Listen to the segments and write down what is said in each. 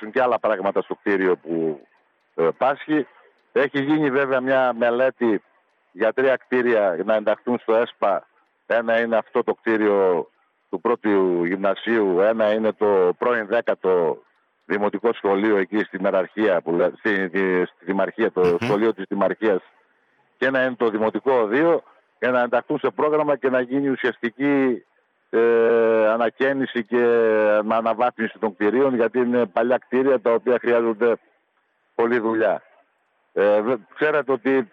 υπάρξουν και άλλα πράγματα στο κτίριο που πάσχει. Έχει γίνει βέβαια μια μελέτη για 3 κτίρια να ενταχθούν στο ΕΣΠΑ. Ένα είναι αυτό το κτίριο του πρώτου γυμνασίου, ένα είναι το πρώην 10ο δημοτικό σχολείο εκεί στη Μεραρχία, στη Δημαρχία, το σχολείο της Δημαρχίας, και ένα είναι το δημοτικό οδείο, για να ενταχθούν σε πρόγραμμα και να γίνει ουσιαστική ανακαίνιση και αναβάθμιση των κτηρίων, γιατί είναι παλιά κτίρια τα οποία χρειάζονται πολλή δουλειά. Ξέρετε ότι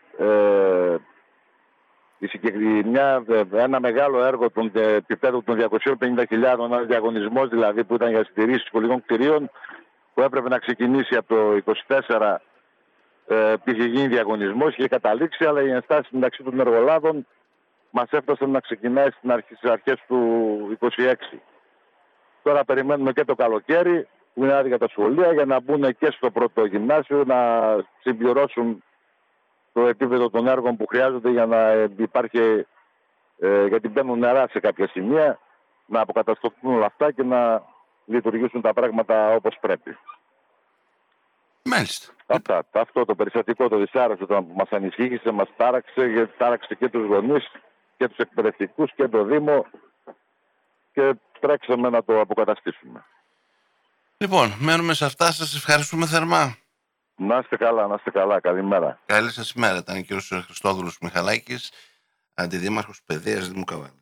ένα μεγάλο έργο των επίπεδου των 250.000, ένας διαγωνισμός δηλαδή που ήταν για συντηρήσεις σχολικών κτηρίων, που έπρεπε να ξεκινήσει από το 24, είχε γίνει διαγωνισμός, είχε καταλήξει, αλλά οι ενστάσεις μεταξύ των εργολάβων μας έφτασαν να ξεκινάει στις αρχές του 26. Τώρα περιμένουμε και το καλοκαίρι που είναι άδεια τα σχολεία για να μπουν και στο πρώτο γυμνάσιο, να συμπληρώσουν το επίπεδο των έργων που χρειάζονται για να υπάρχει, γιατί μπαίνουν νερά σε κάποια σημεία, να αποκατασταθούν όλα αυτά και να λειτουργήσουν τα πράγματα όπως πρέπει. Μάλιστα. Αυτό το περιστατικό, το δυσάρεστο που μας ανησύχησε, μας τάραξε, γιατί τάραξε και τους γονείς και τους εκπαιδευτικούς και το Δήμο, και τρέξαμε να το αποκαταστήσουμε. Λοιπόν, μένουμε σε αυτά. Σας ευχαριστούμε θερμά. Να είστε καλά, να είστε καλά. Καλημέρα. Καλή σας ημέρα. Ήταν ο κ. Χριστόδουλος Μιχαλάκης, Αντιδήμαρχος Παιδείας Δήμου Καβάλα.